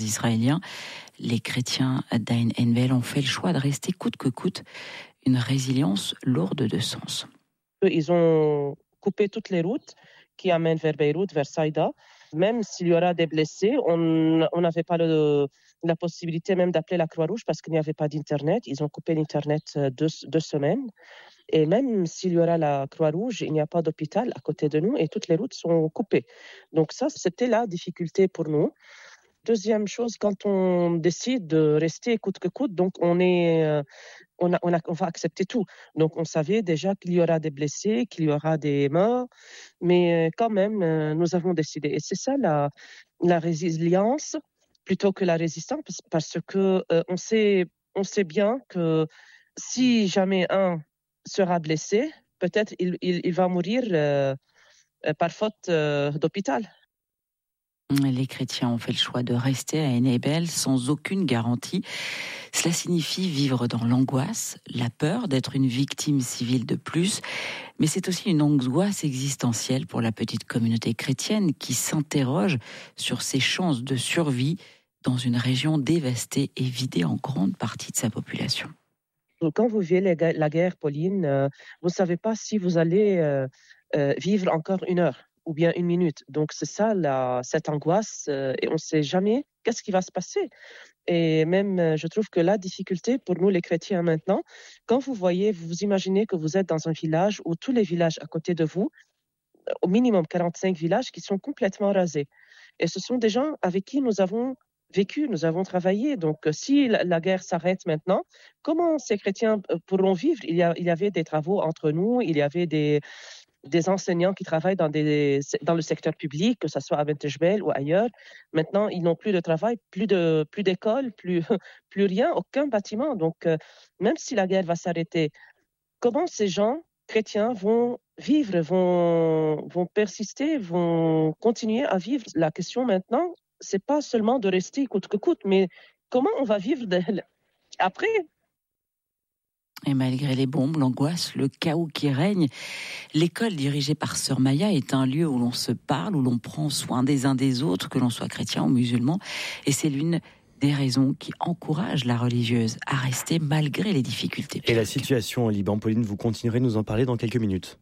Israéliens. Les chrétiens d'Ain Envel ont fait le choix de rester coûte que coûte, une résilience lourde de sens. Ils ont coupé toutes les routes qui amènent vers Beyrouth, vers Saïda. Même s'il y aura des blessés, on n'avait pas la possibilité même d'appeler la Croix-Rouge parce qu'il n'y avait pas d'Internet. Ils ont coupé l'Internet 2 semaines. Et même s'il y aura la Croix-Rouge, il n'y a pas d'hôpital à côté de nous et toutes les routes sont coupées. Donc ça, c'était la difficulté pour nous. Deuxième chose, quand on décide de rester coûte que coûte, donc on va accepter tout. Donc on savait déjà qu'il y aura des blessés, qu'il y aura des morts, mais quand même, nous avons décidé. Et c'est ça la résilience plutôt que la résistance, parce que on sait bien que si jamais un sera blessé, peut-être il va mourir par faute d'hôpital. Les chrétiens ont fait le choix de rester à Ain Envel sans aucune garantie. Cela signifie vivre dans l'angoisse, la peur d'être une victime civile de plus, mais c'est aussi une angoisse existentielle pour la petite communauté chrétienne qui s'interroge sur ses chances de survie dans une région dévastée et vidée en grande partie de sa population. Quand vous vivez la guerre, Pauline, vous ne savez pas si vous allez vivre encore 1 heure ou bien 1 minute. Donc c'est ça, cette angoisse, et on ne sait jamais qu'est-ce qui va se passer. Et même, je trouve que la difficulté pour nous, les chrétiens maintenant, quand vous vous imaginez que vous êtes dans un village où tous les villages à côté de vous, au minimum 45 villages qui sont complètement rasés. Et ce sont des gens avec qui nous avons vécu, nous avons travaillé. Donc, si la guerre s'arrête maintenant, comment ces chrétiens pourront vivre ? Il y avait des travaux entre nous, il y avait des enseignants qui travaillent dans le secteur public, que ce soit à Bent Jbel ou ailleurs. Maintenant, ils n'ont plus de travail, plus d'école, plus rien, aucun bâtiment. Donc, même si la guerre va s'arrêter, comment ces gens chrétiens vont vivre, vont persister, vont continuer à vivre ? La question maintenant, c'est pas seulement de rester coûte que coûte, mais comment on va vivre après ? Et malgré les bombes, l'angoisse, le chaos qui règne, l'école dirigée par Sœur Maya est un lieu où l'on se parle, où l'on prend soin des uns des autres, que l'on soit chrétien ou musulman. Et c'est l'une des raisons qui encouragent la religieuse à rester malgré les difficultés. Et la situation au Liban, Pauline, vous continuerez de nous en parler dans quelques minutes.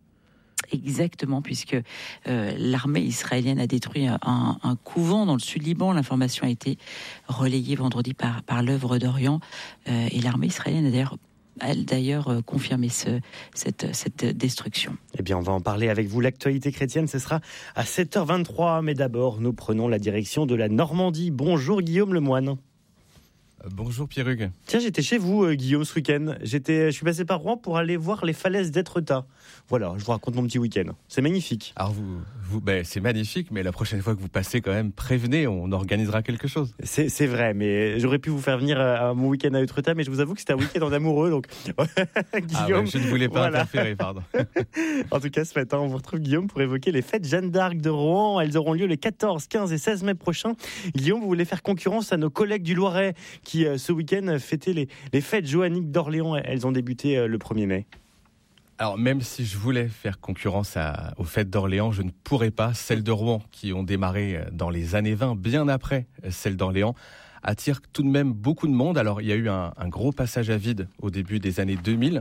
Exactement, puisque l'armée israélienne a détruit un couvent dans le sud Liban. L'information a été relayée vendredi par l'œuvre d'Orient. Et l'armée israélienne a d'ailleurs confirmé cette destruction. Eh bien, on va en parler avec vous. L'actualité chrétienne, ce sera à 7h23. Mais d'abord, nous prenons la direction de la Normandie. Bonjour Guillaume Lemoine. Bonjour Pierre-Hugues. Tiens, j'étais chez vous, Guillaume, ce week-end. Je suis passé par Rouen pour aller voir les falaises d'Étretat. Voilà, je vous raconte mon petit week-end. C'est magnifique. Alors c'est magnifique, mais la prochaine fois que vous passez, quand même, prévenez, on organisera quelque chose. C'est vrai, mais j'aurais pu vous faire venir à mon week-end à Étretat, mais je vous avoue que c'était un week-end en amoureux, donc Guillaume, je ne voulais pas interférer, pardon. En tout cas, ce matin, on vous retrouve, Guillaume, pour évoquer les fêtes Jeanne d'Arc de Rouen. Elles auront lieu les 14, 15 et 16 mai prochains. Guillaume, vous voulez faire concurrence à nos collègues du Loiret qui, ce week-end, fêtaient les fêtes joanniques d'Orléans. Elles ont débuté le 1er mai. Alors, même si je voulais faire concurrence aux fêtes d'Orléans, je ne pourrais pas. Celles de Rouen, qui ont démarré dans les années 20, bien après celles d'Orléans, attirent tout de même beaucoup de monde. Alors, il y a eu un gros passage à vide au début des années 2000.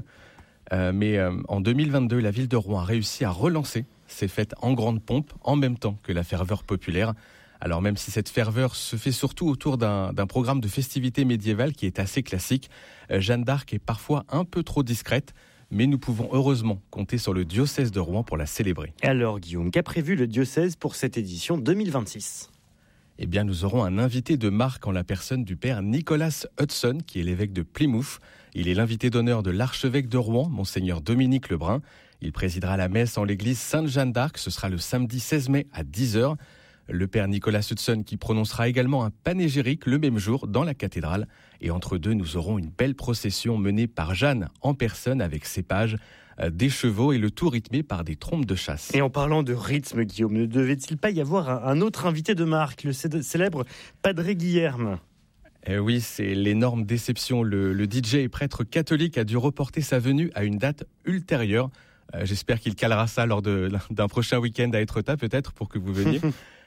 Mais en 2022, la ville de Rouen a réussi à relancer ces fêtes en grande pompe, en même temps que la ferveur populaire. Alors même si cette ferveur se fait surtout autour d'un programme de festivités médiévales qui est assez classique, Jeanne d'Arc est parfois un peu trop discrète, mais nous pouvons heureusement compter sur le diocèse de Rouen pour la célébrer. Alors Guillaume, qu'a prévu le diocèse pour cette édition 2026 ? Eh bien, nous aurons un invité de marque en la personne du père Nicholas Hudson, qui est l'évêque de Plymouth. Il est l'invité d'honneur de l'archevêque de Rouen, monseigneur Dominique Lebrun. Il présidera la messe en l'église Sainte-Jeanne d'Arc. Ce sera le samedi 16 mai à 10h. Le père Nicholas Hudson qui prononcera également un panégyrique le même jour dans la cathédrale. Et entre deux, nous aurons une belle procession menée par Jeanne en personne avec ses pages, des chevaux et le tout rythmé par des trompes de chasse. Et en parlant de rythme, Guillaume, ne devait-il pas y avoir un autre invité de marque, le célèbre Padre Guilherme ? Oui, c'est l'énorme déception. Le DJ et prêtre catholique a dû reporter sa venue à une date ultérieure. J'espère qu'il calera ça lors d'un prochain week-end à Étretat, peut-être, pour que vous veniez.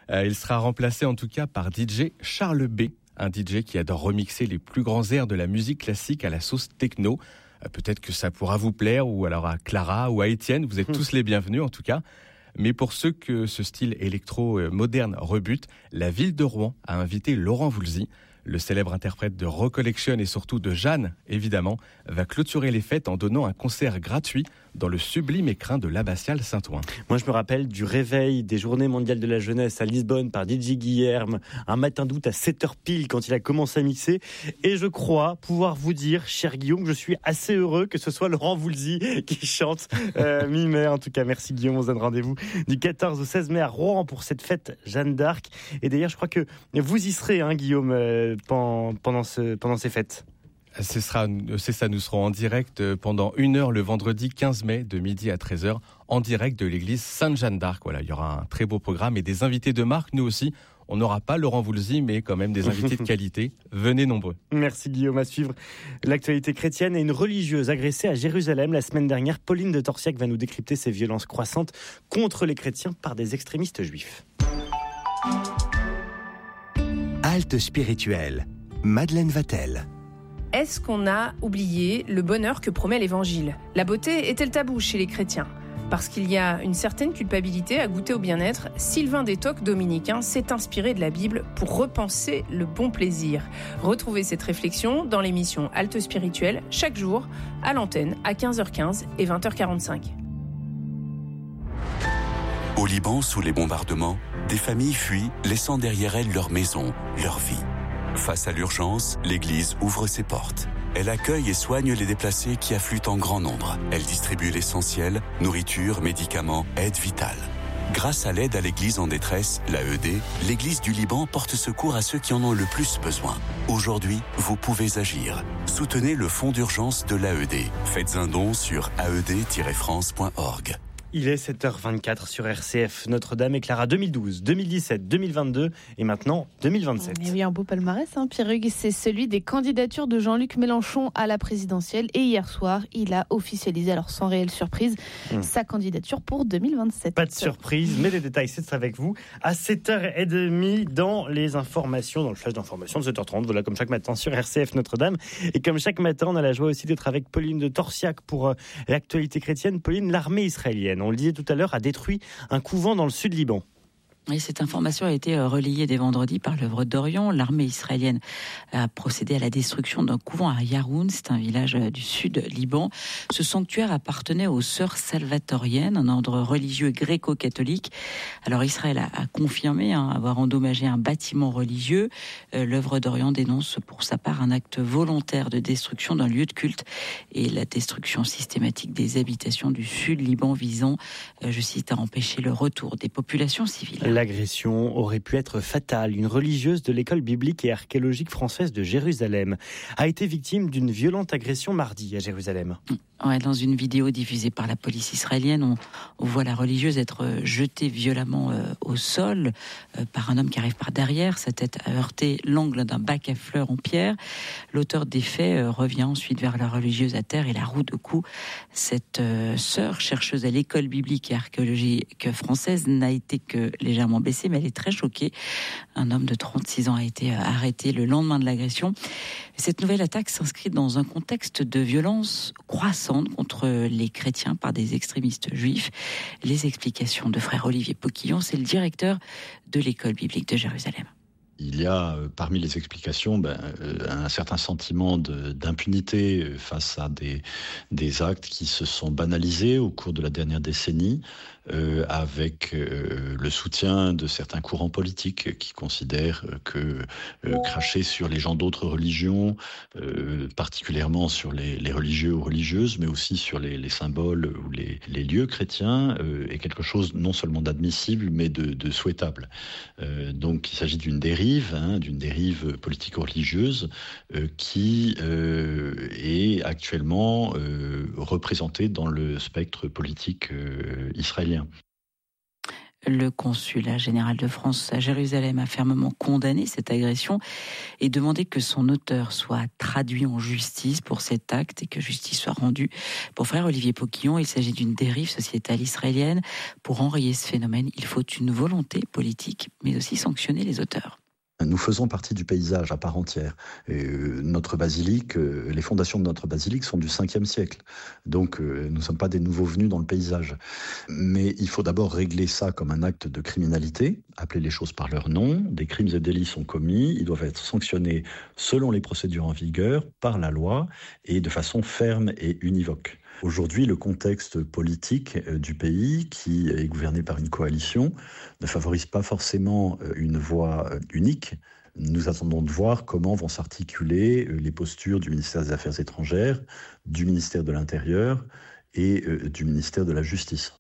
Il sera remplacé en tout cas par DJ Charles B, un DJ qui adore remixer les plus grands airs de la musique classique à la sauce techno. Peut-être que ça pourra vous plaire, ou alors à Clara ou à Étienne, vous êtes tous les bienvenus en tout cas. Mais pour ceux que ce style électro-moderne rebute, la ville de Rouen a invité Laurent Voulzy. Le célèbre interprète de Recollection et surtout de Jeanne, évidemment, va clôturer les fêtes en donnant un concert gratuit dans le sublime écrin de l'Abbatiale Saint-Ouen. Moi, je me rappelle du réveil des Journées mondiales de la jeunesse à Lisbonne par DJ Guilherme, un matin d'août à 7h pile quand il a commencé à mixer. Et je crois pouvoir vous dire, cher Guillaume, que je suis assez heureux que ce soit Laurent Voulzy qui chante mi-mai. En tout cas, merci Guillaume, on se donne rendez-vous du 14 au 16 mai à Rouen pour cette fête Jeanne d'Arc. Et d'ailleurs, je crois que vous y serez, hein, Guillaume, pendant ces fêtes. C'est ça, nous serons en direct pendant 1 heure le vendredi 15 mai de midi à 13h en direct de l'église Sainte-Jeanne d'Arc. Voilà, il y aura un très beau programme et des invités de marque, nous aussi. On n'aura pas Laurent Voulzy, mais quand même des invités de qualité. Venez nombreux. Merci Guillaume. À suivre l'actualité chrétienne et une religieuse agressée à Jérusalem la semaine dernière. Pauline de Torsiac va nous décrypter ces violences croissantes contre les chrétiens par des extrémistes juifs. Halte spirituelle. Madeleine Vatel. Est-ce qu'on a oublié le bonheur que promet l'Évangile ? La beauté est-elle tabou chez les chrétiens ? Parce qu'il y a une certaine culpabilité à goûter au bien-être, Sylvain Détoc, dominicain, s'est inspiré de la Bible pour repenser le bon plaisir. Retrouvez cette réflexion dans l'émission Halte spirituelle, chaque jour, à l'antenne, à 15h15 et 20h45. Au Liban, sous les bombardements, des familles fuient, laissant derrière elles leur maison, leur vie. Face à l'urgence, l'Église ouvre ses portes. Elle accueille et soigne les déplacés qui affluent en grand nombre. Elle distribue l'essentiel, nourriture, médicaments, aide vitale. Grâce à l'aide à l'Église en détresse, l'AED, l'Église du Liban porte secours à ceux qui en ont le plus besoin. Aujourd'hui, vous pouvez agir. Soutenez le fonds d'urgence de l'AED. Faites un don sur aed-france.org. Il est 7h24 sur RCF. Notre-Dame et Clara 2012, 2017, 2022 et maintenant 2027. Et oui, un beau palmarès, Pierre Hugues. C'est celui des candidatures de Jean-Luc Mélenchon à la présidentielle. Et hier soir, il a officialisé, alors sans réelle surprise, sa candidature pour 2027. Pas de surprise, mais les détails, c'est avec vous à 7h30 dans les informations, dans le flash d'information de 7h30. Voilà, comme chaque matin sur RCF Notre-Dame. Et comme chaque matin, on a la joie aussi d'être avec Pauline de Torsiac pour l'actualité chrétienne. Pauline, l'armée israélienne, on le disait tout à l'heure, a détruit un couvent dans le sud Liban. Et cette information a été relayée dès vendredi par l'œuvre d'Orient. L'armée israélienne a procédé à la destruction d'un couvent à Yaroun, c'est un village du sud Liban. Ce sanctuaire appartenait aux sœurs salvatoriennes, un ordre religieux gréco-catholique. Alors Israël a confirmé avoir endommagé un bâtiment religieux. L'œuvre d'Orient dénonce pour sa part un acte volontaire de destruction d'un lieu de culte et la destruction systématique des habitations du sud Liban visant, je cite, à empêcher le retour des populations civiles. L'agression aurait pu être fatale. Une religieuse de l'école biblique et archéologique française de Jérusalem a été victime d'une violente agression mardi à Jérusalem. Ouais, dans une vidéo diffusée par la police israélienne, on voit la religieuse être jetée violemment au sol par un homme qui arrive par derrière. Sa tête a heurté l'angle d'un bac à fleurs en pierre. L'auteur des faits revient ensuite vers la religieuse à terre et la roue de coups. Cette sœur, chercheuse à l'école biblique et archéologique française, n'a été que légèrement blessée, mais elle est très choquée. Un homme de 36 ans a été arrêté le lendemain de l'agression. Cette nouvelle attaque s'inscrit dans un contexte de violence croissante contre les chrétiens par des extrémistes juifs. Les explications de frère Olivier Poquillon, c'est le directeur de l'école biblique de Jérusalem. Il y a parmi les explications un certain sentiment d'impunité face à des actes qui se sont banalisés au cours de la dernière décennie, avec le soutien de certains courants politiques qui considèrent que cracher sur les gens d'autres religions, particulièrement sur les religieux ou religieuses, mais aussi sur les symboles ou les lieux chrétiens, est quelque chose non seulement d'admissible, mais de souhaitable. Donc il s'agit d'une dérive politico-religieuse qui est actuellement représentée dans le spectre politique israélien. Le consulat général de France à Jérusalem a fermement condamné cette agression et demandé que son auteur soit traduit en justice pour cet acte et que justice soit rendue. Pour frère Olivier Poquillon, il s'agit d'une dérive sociétale israélienne. Pour enrayer ce phénomène, il faut une volonté politique, mais aussi sanctionner les auteurs. Nous faisons partie du paysage à part entière. Notre basilique, les fondations de notre basilique sont du 5e siècle. Donc nous ne sommes pas des nouveaux venus dans le paysage. Mais il faut d'abord régler ça comme un acte de criminalité, appeler les choses par leur nom. Des crimes et délits sont commis, ils doivent être sanctionnés selon les procédures en vigueur, par la loi, et de façon ferme et univoque. Aujourd'hui, le contexte politique du pays, qui est gouverné par une coalition, ne favorise pas forcément une voie unique. Nous attendons de voir comment vont s'articuler les postures du ministère des Affaires étrangères, du ministère de l'Intérieur et du ministère de la Justice.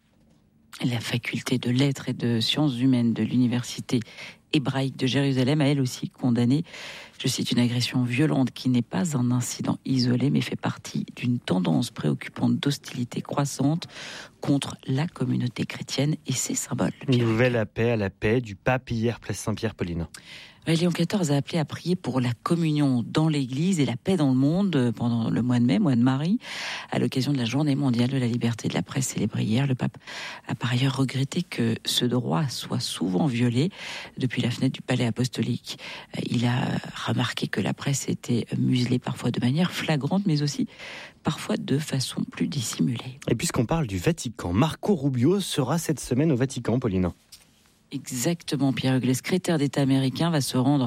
La faculté de lettres et de sciences humaines de l'université hébraïque de Jérusalem a elle aussi condamné, je cite, une agression violente qui n'est pas un incident isolé mais fait partie d'une tendance préoccupante d'hostilité croissante contre la communauté chrétienne et ses symboles. Nouvelle appel à la paix du pape hier, place Saint-Pierre, Pauline. Léon XIV a appelé à prier pour la communion dans l'Église et la paix dans le monde pendant le mois de mai, mois de Marie, à l'occasion de la Journée mondiale de la liberté de la presse célébrée hier. Le pape a par ailleurs regretté que ce droit soit souvent violé depuis la fenêtre du palais apostolique. Il a remarqué que la presse était muselée parfois de manière flagrante, mais aussi parfois de façon plus dissimulée. Et puisqu'on parle du Vatican, Marco Rubio sera cette semaine au Vatican, Pauline. Exactement, Pierre-Hugues. Le secrétaire d'État américain va se rendre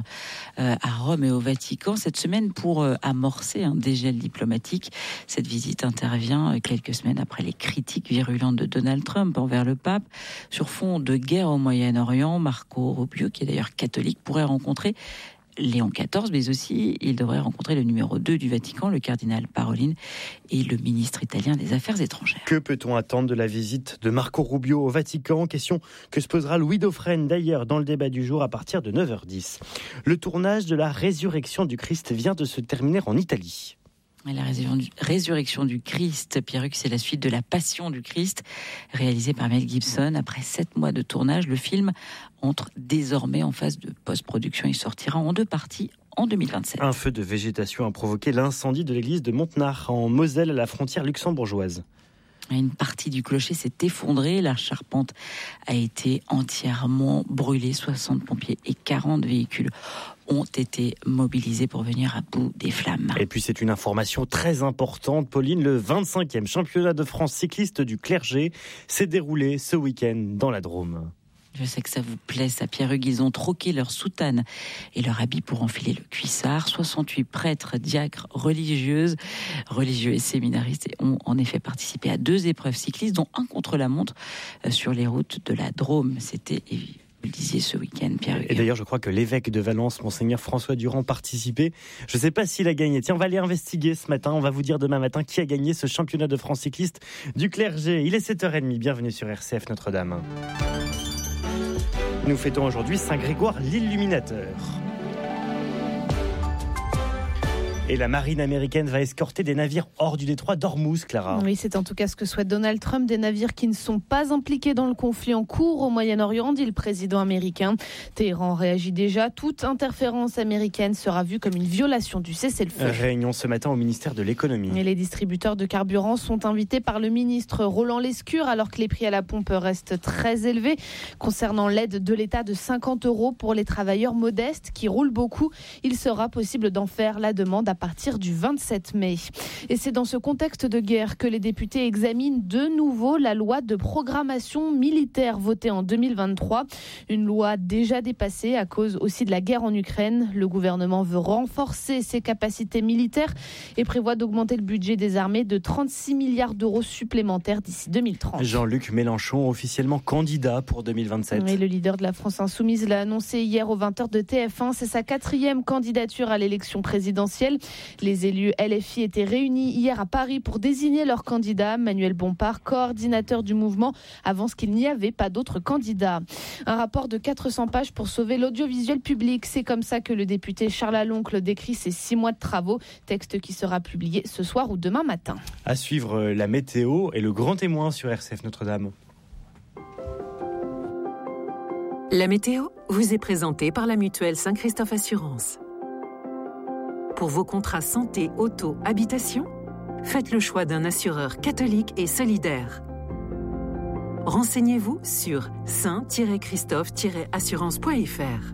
à Rome et au Vatican cette semaine pour amorcer un dégel diplomatique. Cette visite intervient quelques semaines après les critiques virulentes de Donald Trump envers le pape. Sur fond de guerre au Moyen-Orient, Marco Rubio, qui est d'ailleurs catholique, pourrait rencontrer Léon XIV, mais aussi il devrait rencontrer le numéro 2 du Vatican, le cardinal Parolin, et le ministre italien des Affaires étrangères. Que peut-on attendre de la visite de Marco Rubio au Vatican? Question que se posera Louis Dauphren d'ailleurs dans le débat du jour à partir de 9h10. Le tournage de la résurrection du Christ vient de se terminer en Italie. La résurrection du Christ, Pierre-Hugues, c'est la suite de La Passion du Christ, réalisée par Mel Gibson. Après 7 mois de tournage, le film entre désormais en phase de post-production. Il sortira en 2 parties en 2027. Un feu de végétation a provoqué l'incendie de l'église de Montenard, en Moselle, à la frontière luxembourgeoise. Une partie du clocher s'est effondrée, la charpente a été entièrement brûlée. 60 pompiers et 40 véhicules ont été mobilisés pour venir à bout des flammes. Et puis c'est une information très importante, Pauline, le 25e championnat de France cycliste du clergé s'est déroulé ce week-end dans la Drôme. Je sais que ça vous plaît, ça, Pierre-Hugues. Ils ont troqué leur soutane et leur habit pour enfiler le cuissard. 68 prêtres, diacres, religieux et séminaristes ont en effet participé à 2 épreuves cyclistes, dont un contre-la-montre sur les routes de la Drôme. C'était, vous le disiez, ce week-end, Pierre-Hugues. Et d'ailleurs, je crois que l'évêque de Valence, Monseigneur François Durand, participait. Je ne sais pas s'il a gagné. Tiens, on va aller investiguer ce matin. On va vous dire demain matin qui a gagné ce championnat de France cycliste du clergé. Il est 7h30. Bienvenue sur RCF Notre-Dame. Nous fêtons aujourd'hui Saint-Grégoire l'Illuminateur. Et la marine américaine va escorter des navires hors du détroit d'Ormuz, Clara. Oui, c'est en tout cas ce que souhaite Donald Trump. Des navires qui ne sont pas impliqués dans le conflit en cours au Moyen-Orient, dit le président américain. Téhéran réagit déjà. Toute interférence américaine sera vue comme une violation du cessez-le-feu. Réunion ce matin au ministère de l'économie. Et les distributeurs de carburant sont invités par le ministre Roland Lescure, alors que les prix à la pompe restent très élevés. Concernant l'aide de l'État de 50 € pour les travailleurs modestes qui roulent beaucoup, il sera possible d'en faire la demande à partir du 27 mai. Et c'est dans ce contexte de guerre que les députés examinent de nouveau la loi de programmation militaire votée en 2023. Une loi déjà dépassée à cause aussi de la guerre en Ukraine. Le gouvernement veut renforcer ses capacités militaires et prévoit d'augmenter le budget des armées de 36 milliards d'euros supplémentaires d'ici 2030. Jean-Luc Mélenchon, officiellement candidat pour 2027. Et le leader de la France Insoumise l'a annoncé hier aux 20h de TF1. C'est sa 4e candidature à l'élection présidentielle. Les élus LFI étaient réunis hier à Paris pour désigner leur candidat. Manuel Bompard, coordinateur du mouvement, avance qu'il n'y avait pas d'autres candidats. Un rapport de 400 pages pour sauver l'audiovisuel public. C'est comme ça que le député Charles Aloncle décrit ses 6 mois de travaux. Texte qui sera publié ce soir ou demain matin. À suivre la météo et le grand témoin sur RCF Notre-Dame. La météo vous est présentée par la mutuelle Saint-Christophe Assurance. Pour vos contrats santé, auto, habitation, faites le choix d'un assureur catholique et solidaire. Renseignez-vous sur saint-christophe-assurance.fr.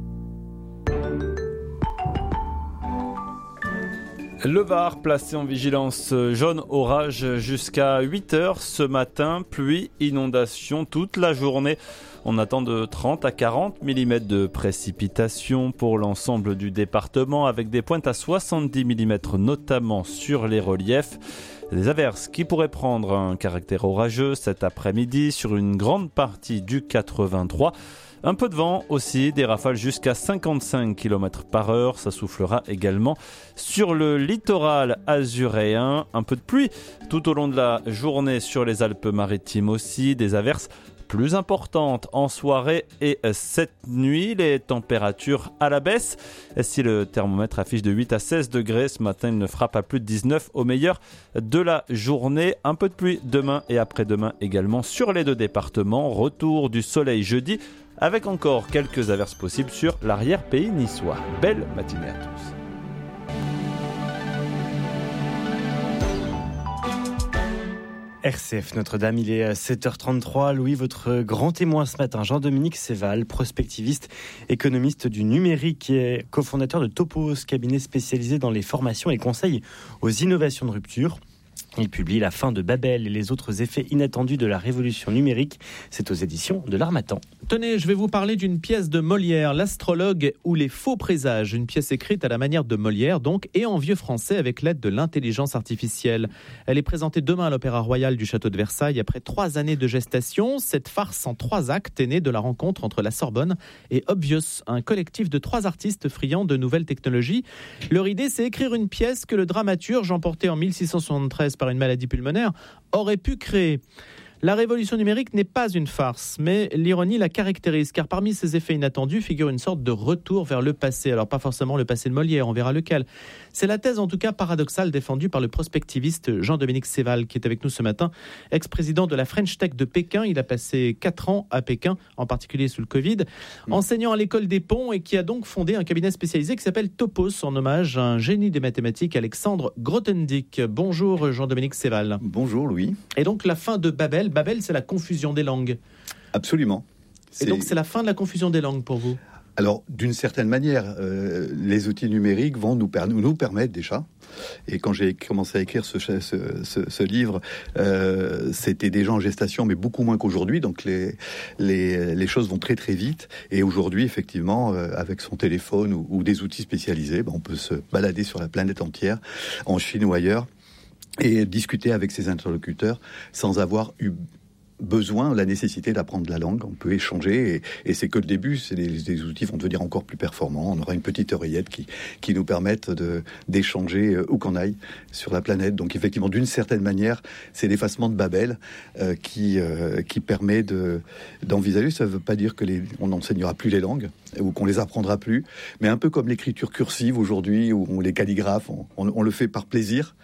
Le Var placé en vigilance jaune orage jusqu'à 8h ce matin. Pluie, inondation toute la journée. On attend de 30 à 40 mm de précipitations pour l'ensemble du département avec des pointes à 70 mm notamment sur les reliefs. Des averses qui pourraient prendre un caractère orageux cet après-midi sur une grande partie du 83. Un peu de vent aussi, des rafales jusqu'à 55 km/h. Ça soufflera également sur le littoral azuréen. Un peu de pluie tout au long de la journée sur les Alpes-Maritimes aussi. Des averses plus importantes en soirée et cette nuit. Les températures à la baisse. Si le thermomètre affiche de 8 à 16 degrés, ce matin il ne fera pas plus de 19 au meilleur de la journée. Un peu de pluie demain et après-demain également sur les deux départements. Retour du soleil jeudi, avec encore quelques averses possibles sur l'arrière-pays niçois. Belle matinée à tous. RCF Notre-Dame, il est 7h33. Louis, votre grand témoin ce matin, Jean-Dominique Séval, prospectiviste, économiste du numérique, qui est cofondateur de Topos, cabinet spécialisé dans les formations et conseils aux innovations de rupture. Il publie La fin de Babel et les autres effets inattendus de la révolution numérique. C'est aux éditions de l'Harmattan. Tenez, je vais vous parler d'une pièce de Molière, L'astrologue ou les faux présages. Une pièce écrite à la manière de Molière, donc, et en vieux français avec l'aide de l'intelligence artificielle. Elle est présentée demain à l'Opéra Royal du Château de Versailles. Après 3 années de gestation, cette farce en 3 actes est née de la rencontre entre la Sorbonne et Obvious, un collectif de 3 artistes friands de nouvelles technologies. Leur idée, c'est écrire une pièce que le dramaturge, emporté en 1673 par une maladie pulmonaire, aurait pu créer. La révolution numérique n'est pas une farce, mais l'ironie la caractérise, car parmi ces effets inattendus figure une sorte de retour vers le passé. Alors pas forcément le passé de Molière, on verra lequel. C'est la thèse en tout cas paradoxale défendue par le prospectiviste Jean-Dominique Séval, qui est avec nous ce matin, ex-président de la French Tech de Pékin. Il a passé 4 ans à Pékin, en particulier sous le Covid, enseignant à l'école des ponts et qui a donc fondé un cabinet spécialisé qui s'appelle Topos, en hommage à un génie des mathématiques, Alexandre Grothendieck. Bonjour Jean-Dominique Séval. Bonjour Louis. Et donc la fin de Babel. Babel, c'est la confusion des langues. Absolument. Et donc c'est la fin de la confusion des langues pour vous? Alors, d'une certaine manière, les outils numériques vont nous permettre déjà. Et quand j'ai commencé à écrire ce livre, c'était déjà en gestation, mais beaucoup moins qu'aujourd'hui. Donc les choses vont très très vite. Et aujourd'hui, effectivement, avec son téléphone ou des outils spécialisés, on peut se balader sur la planète entière, en Chine ou ailleurs, et discuter avec ses interlocuteurs sans avoir eu besoin, la nécessité d'apprendre la langue. On peut échanger et c'est que le début. Les outils vont devenir encore plus performants. On aura une petite oreillette qui nous permette d'échanger où qu'on aille sur la planète. Donc effectivement, d'une certaine manière, c'est l'effacement de Babel qui permet d'envisager. Ça ne veut pas dire on n'enseignera plus les langues ou qu'on les apprendra plus, mais un peu comme l'écriture cursive aujourd'hui, où les calligraphes, on le fait par plaisir,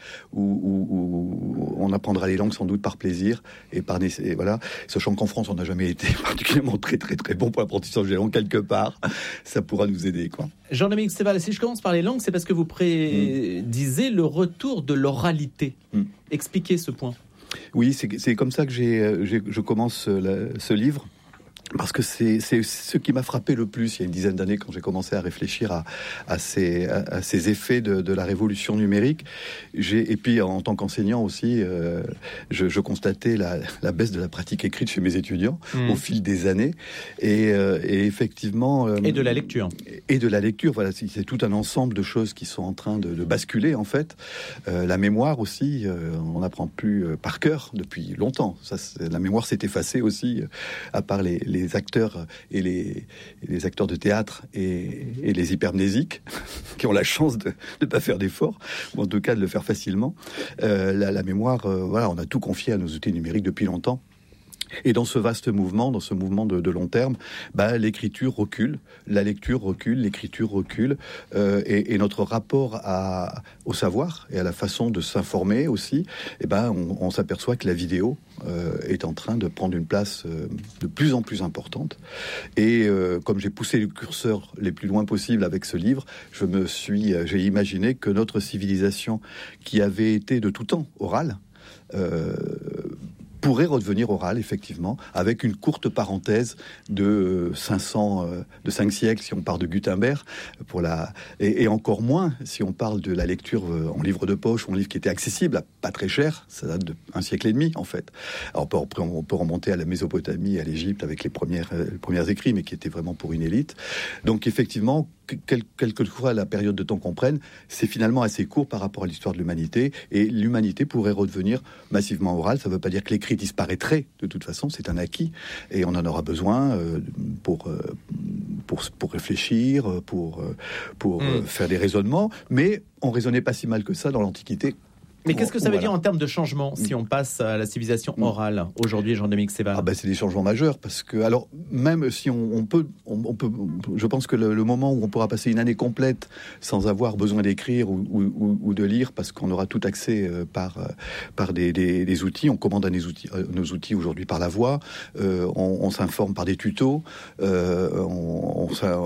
ou on apprendra les langues sans doute par plaisir et par nécessité. Voilà. Sachant qu'en France, on n'a jamais été particulièrement très très très bon pour l'apprentissage des langues, quelque part, ça pourra nous aider, quoi. Jean-Dominique Séval, si je commence par les langues, c'est parce que vous prédisez le retour de l'oralité. Expliquez ce point. Oui, c'est comme ça que je commence ce livre. Parce que c'est ce qui m'a frappé le plus il y a une dizaine d'années quand j'ai commencé à réfléchir à ces effets de la révolution numérique. Et puis en tant qu'enseignant aussi, je constatais la baisse de la pratique écrite chez mes étudiants au fil des années. Et effectivement... et de la lecture. Et de la lecture, voilà. C'est tout un ensemble de choses qui sont en train de basculer, en fait. La mémoire aussi, on n'apprend plus par cœur depuis longtemps. La mémoire s'est effacée aussi, à part les acteurs et les acteurs de théâtre et les hypermnésiques qui ont la chance de ne pas faire d'efforts, ou en tout cas de le faire facilement. La mémoire, voilà, on a tout confié à nos outils numériques depuis longtemps. Et dans ce vaste mouvement, dans ce mouvement de long terme, l'écriture recule, la lecture recule, l'écriture recule, et notre rapport au savoir et à la façon de s'informer aussi, on s'aperçoit que la vidéo est en train de prendre une place de plus en plus importante. Et comme j'ai poussé le curseur les plus loin possible avec ce livre, j'ai imaginé que notre civilisation, qui avait été de tout temps orale, pourrait redevenir orale, effectivement, avec une courte parenthèse de 5 siècles, si on part de Gutenberg, et encore moins si on parle de la lecture en livre de poche, ou en livre qui était accessible, à pas très cher, ça date d'1 siècle et demi, en fait. Alors, on peut remonter à la Mésopotamie, à l'Égypte, avec les premiers écrits, mais qui étaient vraiment pour une élite. Donc, effectivement, quelle que soit la période de temps qu'on prenne, c'est finalement assez court par rapport à l'histoire de l'humanité, et l'humanité pourrait redevenir massivement orale. Ça ne veut pas dire que l'écrit disparaîtrait, de toute façon, c'est un acquis, et on en aura besoin pour réfléchir, pour faire des raisonnements, mais on raisonnait pas si mal que ça dans l'Antiquité. Mais qu'est-ce que ça veut dire en termes de changement si on passe à la civilisation orale aujourd'hui, Jean-Dominique Séval? C'est des changements majeurs, parce que, alors, même si on peut, je pense que le moment où on pourra passer une année complète sans avoir besoin d'écrire ou de lire, parce qu'on aura tout accès par des outils, on commande nos outils aujourd'hui par la voix, on s'informe par des tutos, on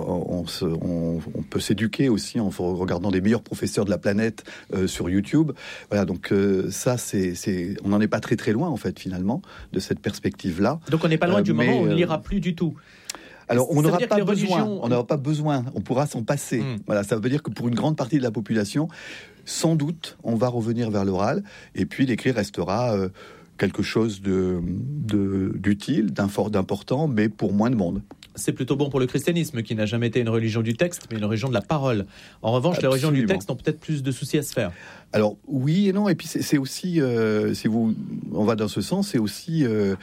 peut s'éduquer aussi en regardant des meilleurs professeurs de la planète sur YouTube. Voilà. Donc ça, on n'en est pas très très loin, en fait, finalement, de cette perspective-là. Donc on n'est pas loin du moment où on ne lira plus du tout. Alors on n'aura pas besoin, on pourra s'en passer. Voilà, ça veut dire que pour une grande partie de la population, sans doute, on va revenir vers l'oral, et puis l'écrit restera quelque chose d'utile, d'important, mais pour moins de monde. C'est plutôt bon pour le christianisme, qui n'a jamais été une religion du texte, mais une religion de la parole. En revanche, les religions du texte ont peut-être plus de soucis à se faire. Alors oui et non, et puis c'est aussi, on va dans ce sens, c'est aussi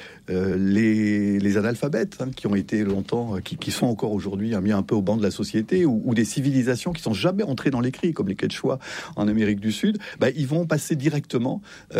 les analphabètes qui ont été longtemps, qui sont encore aujourd'hui mis un peu au banc de la société, ou des civilisations qui sont jamais entrées dans l'écrit, comme les Quechua en Amérique du Sud. Ils vont passer directement,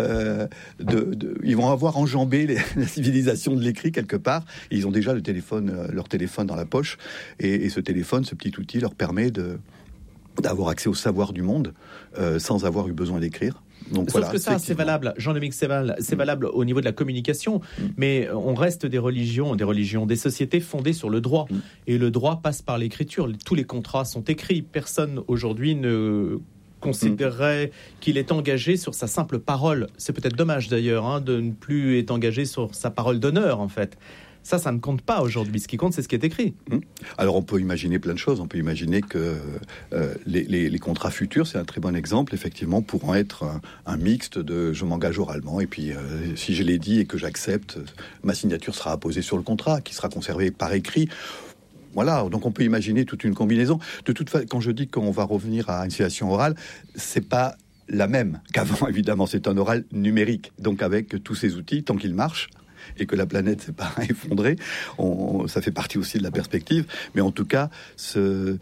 ils vont avoir enjambé la civilisation de l'écrit quelque part. Et ils ont déjà leur téléphone dans la poche, et ce petit outil leur permet d'avoir accès au savoir du monde sans avoir eu besoin d'écrire. Donc, sauf que ça, c'est valable, Jean-Dominique Séval, c'est valable au niveau de la communication, mais on reste des religions, des sociétés fondées sur le droit. Et le droit passe par l'écriture. Tous les contrats sont écrits. Personne aujourd'hui ne considérerait qu'il est engagé sur sa simple parole. C'est peut-être dommage d'ailleurs de ne plus être engagé sur sa parole d'honneur, en fait. Ça ne compte pas aujourd'hui. Ce qui compte, c'est ce qui est écrit. Alors, on peut imaginer plein de choses. On peut imaginer que les contrats futurs, c'est un très bon exemple, effectivement, pourront être un mixte de je m'engage oralement, et puis si je l'ai dit et que j'accepte, ma signature sera apposée sur le contrat, qui sera conservé par écrit. Voilà, donc on peut imaginer toute une combinaison. De toute façon, quand je dis qu'on va revenir à une situation orale, c'est pas la même qu'avant, évidemment. C'est un oral numérique, donc avec tous ces outils, tant qu'ils marchent, et que la planète s'est pas effondrée, ça fait partie aussi de la perspective. Mais en tout cas, je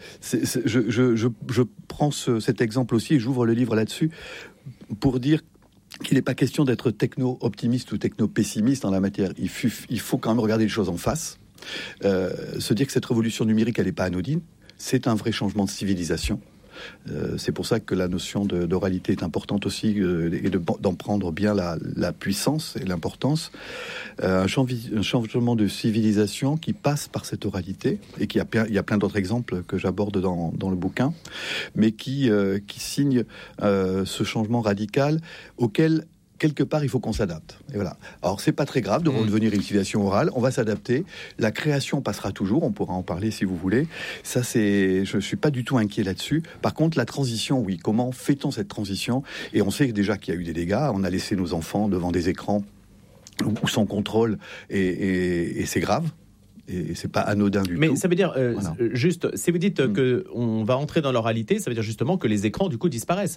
prends cet exemple aussi, et j'ouvre le livre là-dessus, pour dire qu'il n'est pas question d'être techno-optimiste ou techno-pessimiste en la matière. Il faut quand même regarder les choses en face, se dire que cette révolution numérique, elle n'est pas anodine, c'est un vrai changement de civilisation. C'est pour ça que la notion d'oralité est importante aussi, et d'en prendre bien la puissance et l'importance. Un changement de civilisation qui passe par cette oralité, et il y a plein d'autres exemples que j'aborde dans le bouquin, mais qui signe ce changement radical auquel quelque part, il faut qu'on s'adapte. Et voilà. Alors, c'est pas très grave de redevenir une civilisation orale. On va s'adapter. La création passera toujours. On pourra en parler si vous voulez. Ça, je suis pas du tout inquiet là-dessus. Par contre, la transition, oui. Comment fait-on cette transition? Et on sait déjà qu'il y a eu des dégâts. On a laissé nos enfants devant des écrans ou sans contrôle. Et c'est grave. Et c'est pas anodin du tout. Mais ça veut dire, juste, si vous dites qu'on va entrer dans l'oralité, ça veut dire justement que les écrans, du coup, disparaissent.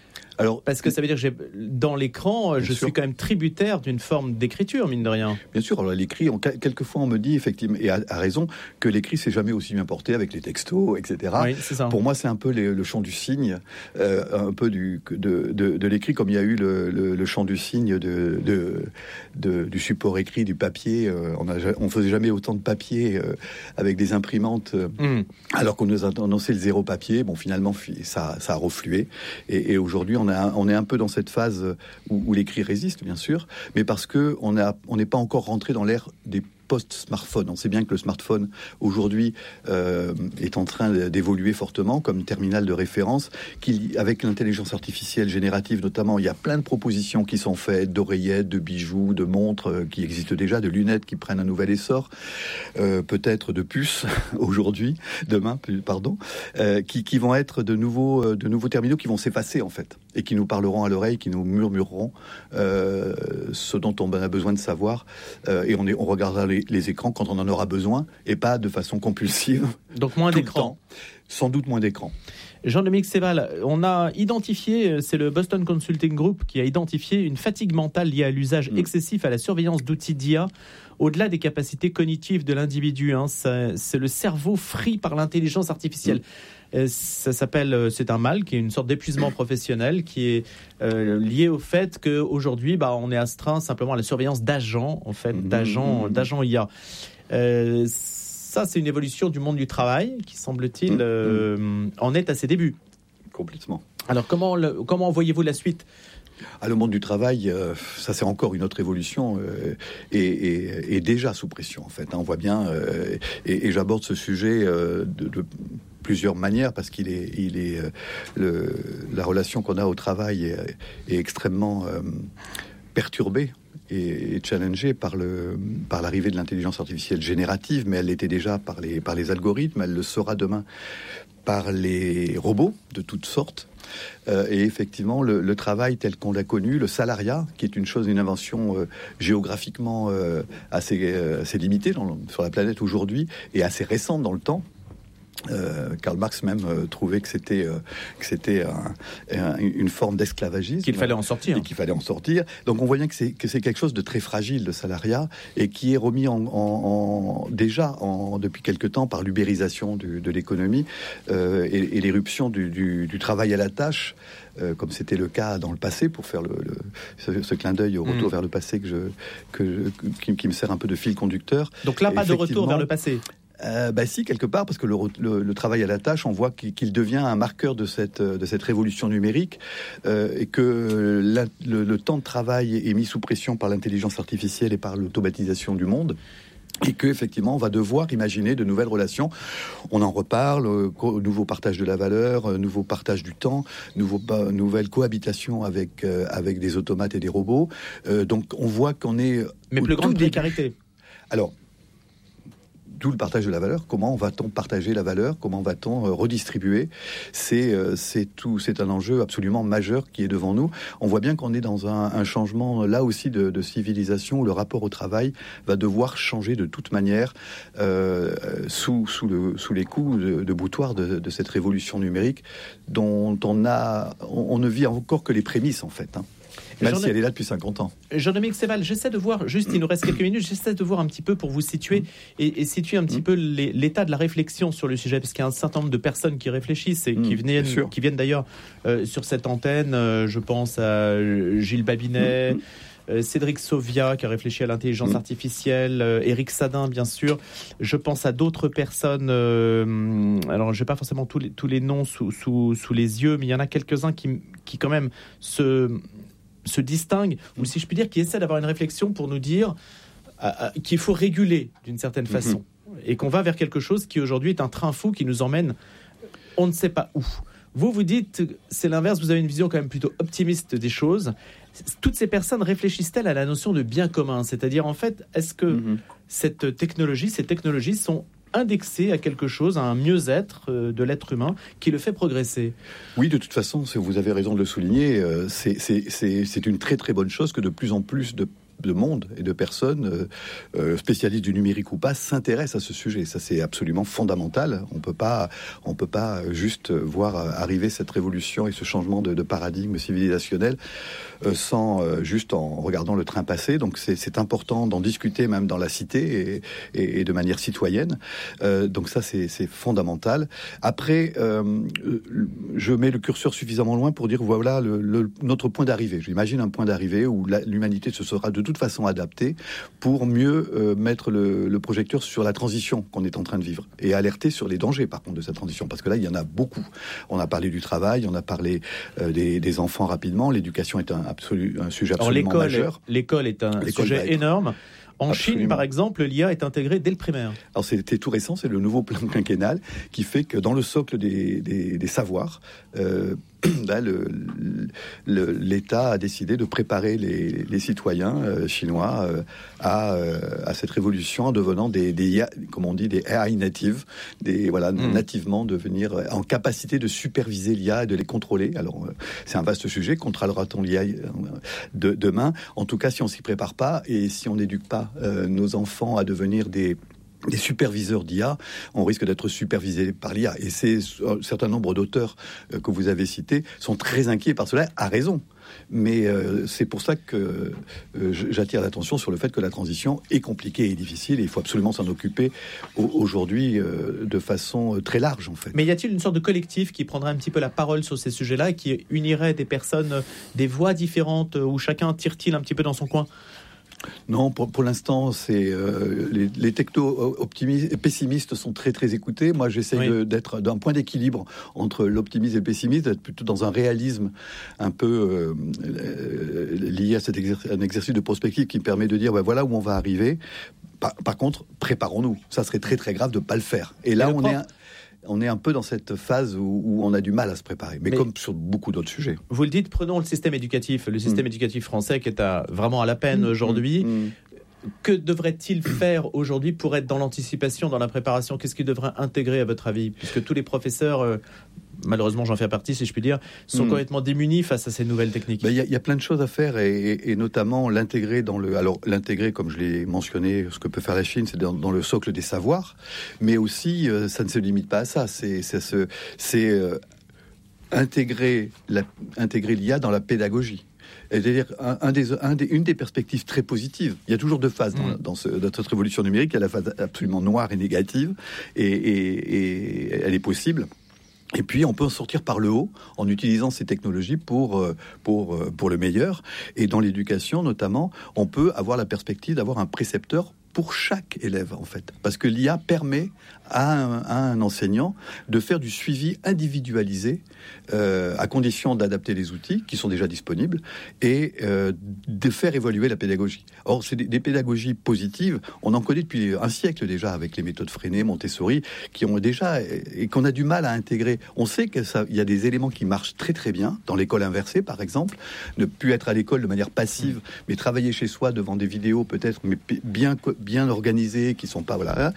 Alors, parce que ça veut dire que dans l'écran, je suis quand même tributaire d'une forme d'écriture, mine de rien. Bien sûr, alors l'écrit, quelquefois on me dit effectivement, et à raison, que l'écrit c'est jamais aussi bien porté avec les textos, etc. Oui, c'est ça. Pour moi, c'est un peu le chant du cygne, un peu de l'écrit, comme il y a eu le chant du cygne du support écrit, du papier. On faisait jamais autant de papier avec des imprimantes, alors qu'on nous a annoncé le zéro papier. Bon, finalement, ça a reflué. Et aujourd'hui, on est un peu dans cette phase où l'écrit résiste, bien sûr, mais parce que on n'est pas encore rentré dans l'ère des post-smartphone. On sait bien que le smartphone, aujourd'hui, est en train d'évoluer fortement comme terminal de référence, avec l'intelligence artificielle générative notamment, il y a plein de propositions qui sont faites, d'oreillettes, de bijoux, de montres qui existent déjà, de lunettes qui prennent un nouvel essor, peut-être de puces demain, qui vont être de nouveaux terminaux qui vont s'effacer en fait, et qui nous parleront à l'oreille, qui nous murmureront ce dont on a besoin de savoir, et on regardera les écrans quand on en aura besoin, et pas de façon compulsive. Donc moins d'écran. Sans doute moins d'écran. Jean-Dominique Séval, on a identifié, c'est le Boston Consulting Group qui a identifié une fatigue mentale liée à l'usage excessif à la surveillance d'outils d'IA, au-delà des capacités cognitives de l'individu. C'est le cerveau frit par l'intelligence artificielle. Ça s'appelle, c'est un mal qui est une sorte d'épuisement professionnel qui est lié au fait qu'aujourd'hui, on est astreint simplement à la surveillance d'agents, en fait, d'agents IA. Ça, c'est une évolution du monde du travail qui, semble-t-il, en est à ses débuts. Complètement. Alors, comment voyez-vous la suite ? Le monde du travail, ça c'est encore une autre évolution et déjà sous pression en fait. On voit bien, et j'aborde ce sujet de plusieurs manières parce la relation qu'on a au travail est extrêmement perturbée et challengée par l'arrivée de l'intelligence artificielle générative, mais elle l'était déjà par les algorithmes, elle le sera demain par les robots de toutes sortes. Et effectivement, le travail tel qu'on l'a connu, le salariat, qui est une invention géographiquement assez limitée sur la planète aujourd'hui et assez récente dans le temps. Karl Marx même trouvait que c'était une forme d'esclavagisme, qu'il fallait en sortir, et qu'il fallait en sortir. Donc on voit bien que c'est quelque chose de très fragile, le salariat, et qui est remis déjà depuis quelque temps par l'ubérisation de l'économie et l'éruption du travail à la tâche, comme c'était le cas dans le passé, pour faire ce clin d'œil au retour vers le passé qui me sert un peu de fil conducteur. Donc là, pas de retour vers le passé. Si, quelque part, parce que le travail à la tâche, on voit qu'il devient un marqueur de cette révolution numérique, et que le temps de travail est mis sous pression par l'intelligence artificielle et par l'automatisation du monde. Et qu'effectivement, on va devoir imaginer de nouvelles relations. On en reparle, nouveau partage de la valeur, nouveau partage du temps, nouvelle cohabitation avec des automates et des robots. Donc on voit qu'on est... Mais plus grande précarité. Alors, d'où le partage de la valeur. Comment va-t-on partager la valeur ? Comment va-t-on redistribuer ? C'est un enjeu absolument majeur qui est devant nous. On voit bien qu'on est dans un changement là aussi de civilisation où le rapport au travail va devoir changer de toute manière sous les coups de boutoir de cette révolution numérique dont on ne vit encore que les prémices en fait. Même si elle est là depuis 50 ans. Jean-Dominique Séval, j'essaie de voir, il nous reste quelques minutes, j'essaie de voir un petit peu pour vous situer et situer un petit peu l'état de la réflexion sur le sujet, parce qu'il y a un certain nombre de personnes qui réfléchissent et qui viennent d'ailleurs sur cette antenne. Je pense à Gilles Babinet, Cédric Sauvia qui a réfléchi à l'intelligence artificielle, Éric Sadin bien sûr. Je pense à d'autres personnes, alors je n'ai pas forcément tous les noms sous les yeux, mais il y en a quelques-uns qui quand même se distinguent, ou si je puis dire, qui essaient d'avoir une réflexion pour nous dire qu'il faut réguler d'une certaine façon, et qu'on va vers quelque chose qui aujourd'hui est un train fou qui nous emmène on ne sait pas où. Vous dites, c'est l'inverse, vous avez une vision quand même plutôt optimiste des choses. Toutes ces personnes réfléchissent-elles à la notion de bien commun ? C'est-à-dire, en fait, est-ce que ces technologies sont indexé à quelque chose, à un mieux-être de l'être humain qui le fait progresser. Oui, de toute façon, vous avez raison de le souligner, c'est une très très bonne chose que de plus en plus de monde et de personnes, spécialistes du numérique ou pas, s'intéressent à ce sujet. Ça, c'est absolument fondamental. On peut pas juste voir arriver cette révolution et ce changement de paradigme civilisationnel sans juste en regardant le train passer. Donc c'est important d'en discuter même dans la cité et de manière citoyenne. Donc ça c'est fondamental. Après, je mets le curseur suffisamment loin pour dire voilà notre point d'arrivée. J'imagine un point d'arrivée où l'humanité se sera de toute façon adaptée pour mieux mettre le projecteur sur la transition qu'on est en train de vivre et alerter sur les dangers par contre de cette transition, parce que là il y en a beaucoup. On a parlé du travail, on a parlé des enfants rapidement. L'éducation est un sujet absolument majeur. L'école est un sujet énorme. En Chine, par exemple, l'IA est intégrée dès le primaire. Alors c'était tout récent, c'est le nouveau plan quinquennal qui fait que dans le socle des savoirs, l'État a décidé de préparer les citoyens chinois à cette révolution en devenant des IA, comme on dit, des AI natives, nativement devenir en capacité de superviser l'IA et de les contrôler. Alors c'est un vaste sujet. Contrôlera-t-on l'IA demain ? En tout cas, si on s'y prépare pas et si on n'éduque pas nos enfants à devenir des superviseurs d'IA, on risque d'être supervisé par l'IA. Et un certain nombre d'auteurs que vous avez cités sont très inquiets par cela, à raison. Mais c'est pour ça que j'attire l'attention sur le fait que la transition est compliquée et difficile et il faut absolument s'en occuper aujourd'hui de façon très large en fait. Mais y a-t-il une sorte de collectif qui prendrait un petit peu la parole sur ces sujets-là et qui unirait des personnes, des voix différentes où chacun tire-t-il un petit peu dans son coin ? Non, pour l'instant, c'est les techno-optimistes et pessimistes sont très très écoutés. Moi, j'essaie d'être d'un point d'équilibre entre l'optimisme et le pessimisme, d'être plutôt dans un réalisme un peu lié à un exercice de prospective qui permet de dire voilà où on va arriver. Par contre, préparons-nous. Ça serait très très grave de ne pas le faire. Et là, on est un peu dans cette phase où on a du mal à se préparer, mais comme sur beaucoup d'autres sujets. Vous le dites, prenons le système éducatif éducatif français qui est vraiment à la peine aujourd'hui. Que devrait-il faire aujourd'hui pour être dans l'anticipation, dans la préparation ? Qu'est-ce qu'il devrait intégrer à votre avis ? Puisque tous les professeurs, malheureusement j'en fais partie si je puis dire, sont complètement démunis face à ces nouvelles techniques. Il y a plein de choses à faire et notamment l'intégrer l'intégrer comme je l'ai mentionné, ce que peut faire la Chine, c'est dans le socle des savoirs, mais aussi ça ne se limite pas à ça, c'est intégrer l'IA dans la pédagogie. C'est-à-dire une des perspectives très positives. Il y a toujours deux phases dans cette révolution numérique. Il y a la phase absolument noire et négative, et elle est possible. Et puis, on peut en sortir par le haut en utilisant ces technologies pour le meilleur. Et dans l'éducation, notamment, on peut avoir la perspective d'avoir un précepteur pour chaque élève, en fait. Parce que l'IA permet à un enseignant de faire du suivi individualisé, à condition d'adapter les outils qui sont déjà disponibles et de faire évoluer la pédagogie. Or, c'est des pédagogies positives. On en connaît depuis un siècle déjà avec les méthodes Freinet, Montessori, qui ont déjà et qu'on a du mal à intégrer. On sait qu'il y a des éléments qui marchent très très bien dans l'école inversée, par exemple, ne plus être à l'école de manière passive, mais travailler chez soi devant des vidéos peut-être, mais bien organisées, qui sont pas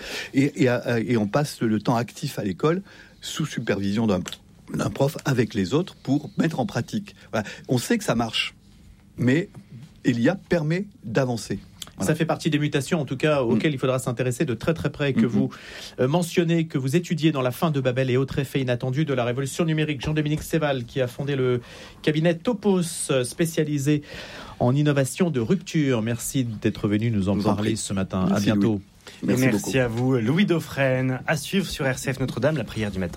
et on passe le temps actif à l'école sous supervision d'un prof avec les autres pour mettre en pratique. Voilà. On sait que ça marche, mais l'IA permet d'avancer. Voilà. Ça fait partie des mutations, en tout cas, auxquelles il faudra s'intéresser de très très près, que vous mentionnez, que vous étudiez dans La fin de Babel et autres effets inattendus de la révolution numérique. Jean-Dominique Séval, qui a fondé le cabinet Topos, spécialisé en innovation de rupture. Merci d'être venu nous en parler ce matin. Merci, à bientôt. Merci à vous, Louis Dauphren. À suivre sur RCF Notre-Dame, la prière du matin.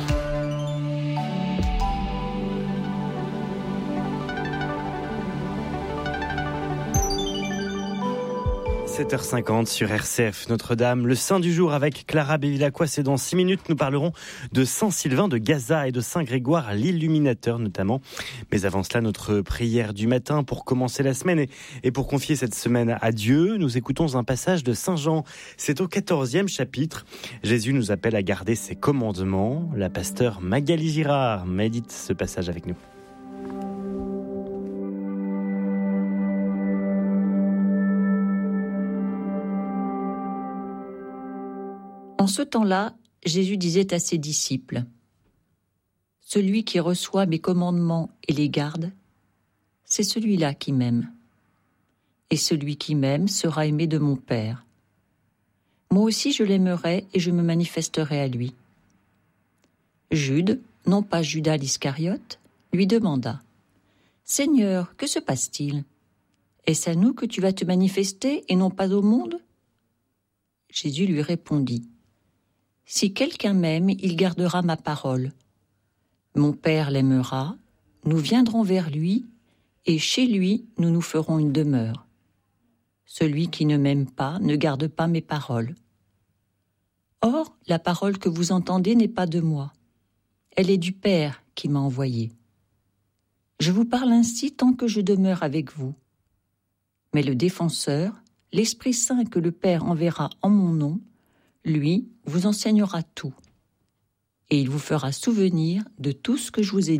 7h50 sur RCF Notre-Dame. Le Saint du jour avec Clara Bévilacqua. C'est dans 6 minutes. Nous parlerons de Saint-Sylvain de Gaza et de Saint-Grégoire l'Illuminateur notamment. Mais avant cela, notre prière du matin pour commencer la semaine et pour confier cette semaine à Dieu. Nous écoutons un passage de Saint Jean. C'est au 14e chapitre. Jésus nous appelle à garder ses commandements. La pasteure Magali Girard médite ce passage avec nous. En ce temps-là, Jésus disait à ses disciples : « Celui qui reçoit mes commandements et les garde, c'est celui-là qui m'aime. et celui qui m'aime sera aimé de mon Père. Moi aussi je l'aimerai et je me manifesterai à lui. » Jude, non pas Judas l'Iscariote, lui demanda : « Seigneur, que se passe-t-il ? Est-ce à nous que tu vas te manifester et non pas au monde ?» Jésus lui répondit : « Si quelqu'un m'aime, il gardera ma parole. Mon Père l'aimera, nous viendrons vers lui, et chez lui nous nous ferons une demeure. Celui qui ne m'aime pas ne garde pas mes paroles. Or, la parole que vous entendez n'est pas de moi. Elle est du Père qui m'a envoyé. Je vous parle ainsi tant que je demeure avec vous. Mais le Défenseur, l'Esprit Saint que le Père enverra en mon nom, lui vous enseignera tout. Et il vous fera souvenir de tout ce que je vous ai dit. »